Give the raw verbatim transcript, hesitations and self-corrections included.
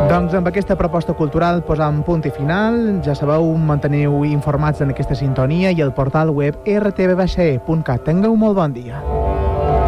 Doncs amb aquesta proposta cultural posam punt i final. Ja sabeu, manteniu informats en aquesta sintonia i el portal web r t v e punt cat. Tingueu molt bon dia.